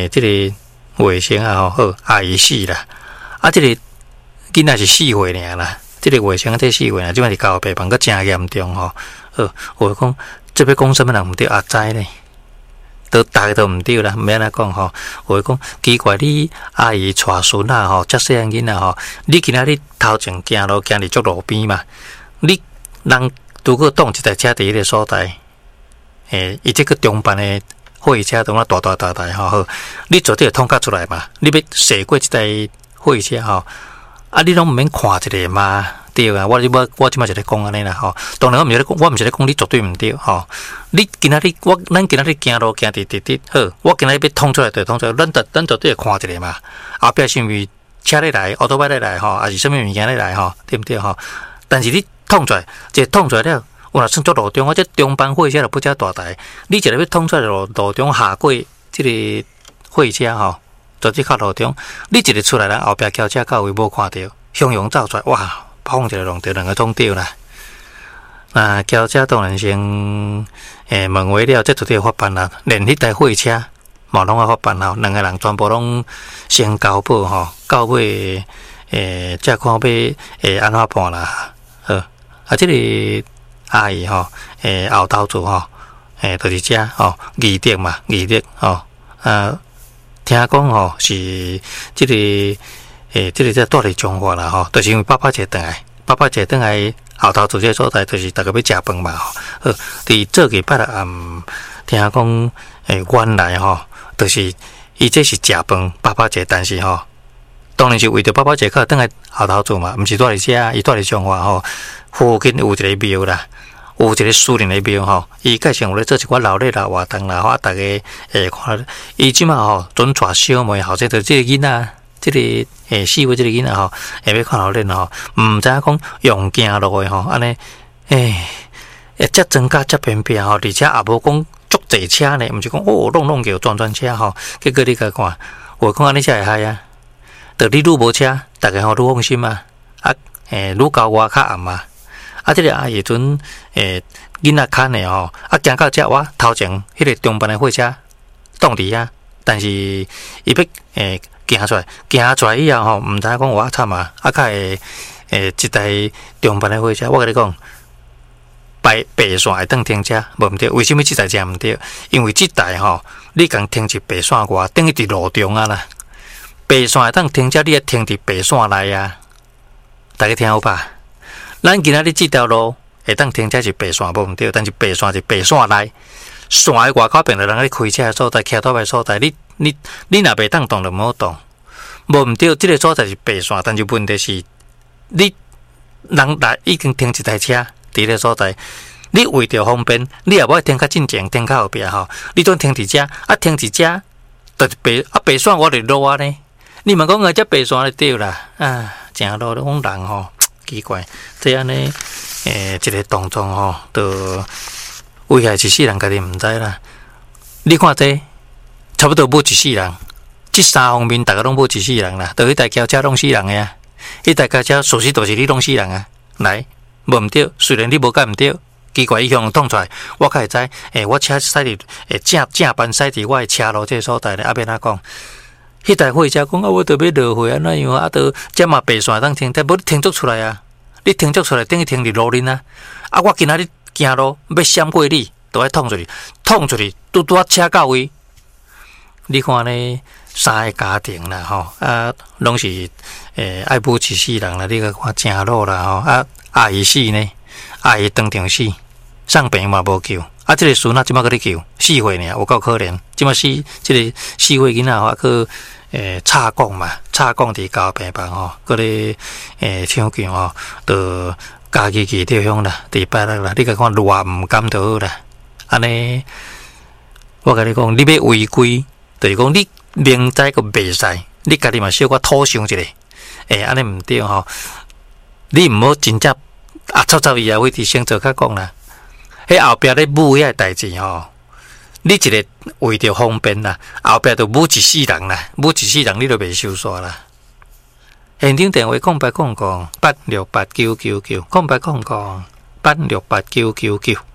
这个卫生啊，好，阿姨死啦，啊，这个囡仔是4岁尔啦，这个卫生这4岁啊，即摆是交病房，佮真严重吼。我讲这要讲什么人唔对阿知咧？都大家都唔对啦，免安尼讲吼。我讲奇怪，你阿姨带孙啊吼，遮细汉囡仔吼，你今仔日头前行路行伫足路边嘛？你人如果挡一台车伫迄个所在，伊这个中班的货车同啊大吼，你绝对会通较出来嘛？你要驶过一台货车吼，啊，你拢毋免看一个嘛？对啊，我即摆就咧讲安尼啦吼。当然我毋是咧讲你绝对毋对吼。你今仔日咱今仔日行路行直好，我今仔日要通出来就通出来，咱绝对会看一个嘛。后壁是毋是车咧来，奥多摆咧来吼，还是啥物物件咧来吼，对毋对吼？但是你通出来，一通出来了，有若算做路中，我这中班货车就不遮大台，你一个要通出来路中下过即个货车吼，就即靠路中，你一个出来了，后壁轿车到位无看到，汹涌走出来，哇！碰一个弄着两个撞掉啦。那轿车当然先问话了，这绝对发办啦。连迄台货车嘛拢要发办吼，两个人全部拢先交保吼，到尾再看要安怎办啦。这个阿姨吼，后头做吼，就是遮吼，义德嘛，义德吼，听讲吼是这个。这个在住伫中华啦吼，就是因为爸爸坐倒来后头做这个所在，就是大家要食饭嘛吼。伫做个拜六暗，听讲原来吼，就是伊这是食饭，爸爸坐，但是吼，当然是为着爸爸坐，较倒来后头做嘛，毋是住伫遮，伊住伫中华吼，附近有一个庙啦，有一个私人的庙吼，伊介绍有咧做一寡老历啦、活动啦，大家看，伊即马吼准带小妹后生，就这个囡仔。这个4岁这个囡仔吼，要看老练吼，毋知影讲用行路的吼，安尼遮增加遮偏僻吼，而且也无讲足济车呢，毋是讲弄叫转车吼，结果你甲看，我讲安尼才会嗨啊，着你愈无车，大家吼愈放心嘛，愈交我较暗嘛，这个阿姨阵囡仔牵的吼，行到遮我头前迄个中班的货车挡伫遐，但是伊要行出来以后吼，毋知影讲我惨啊！较会一台中班的货车，我甲你讲，白线会当停车，无毋对。为什么这台车毋对？因为这台吼，你共停伫白线外，等于伫路中啊啦。白线会当停车，你要停伫白线内啊。大家听好吧？咱今仔日这条路会当停车是白线，无毋对。但是白线是白线内，线的外口边就人咧开车的所在，骑倒的所在，你若袂当动就毋好动，无毋对。这个所在是白线，但是问题是，你人来已经停一台车伫个所在，你为着方便，你也无停较进前，停较后壁吼，你总停伫遮，停伫遮，就是白线我就落啊呢。你问讲这白线就对啦，正路咧讲人吼奇怪，这安尼一个动作吼，就危害一世人，家己毋知啦。你看这。差不多冇一世人，这3方面大家拢冇一世人啦。就迄台轿车拢死人呀，迄台轿车属实就是你拢死人啊。来，无毋对，虽然你无甲毋对，奇怪伊向捅出来，我较会知。我车驶伫正班驶伫我的车路这所在咧，要安怎讲？迄台货车讲我着要落货啊，那样着这嘛白线当停，但无你停足出来啊！你停足出来，等于停伫路面啊！我今仔日行路要闪过你，都要捅出去，拄车到位。你看呢，3个家庭啦吼，拢是爱母一世人啦。你个看正路啦吼，阿姨死呢，阿姨当场死，送病嘛无救。这个孙仔即马搁咧救，4岁尔，有够可怜。即马这个4岁囡仔吼，去插管嘛，插管伫交病房吼，搁咧抢救吼，就家己着向啦，伫拜六啦。你个看热毋甘就好啦。安尼，我甲你讲，你要违规。就是讲，你明知个袂使，你家己嘛小可讨想一下，安尼毋对吼。你毋好真正臭伊啊，为伫先做较讲啦。迄后壁咧舞遐代志吼，你一个为着方便啦，后壁就舞一世人啦，舞一世人你就袂收煞啦。现场电话0800868999，0800868999。